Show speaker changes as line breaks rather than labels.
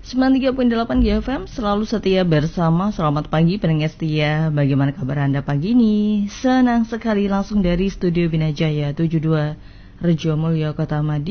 93.8 GFM selalu setia bersama. Selamat pagi pendengar setia. Bagaimana kabar Anda pagi ini? Senang sekali langsung dari Studio Binajaya 72 Rejo Mulyo Kota Madiun.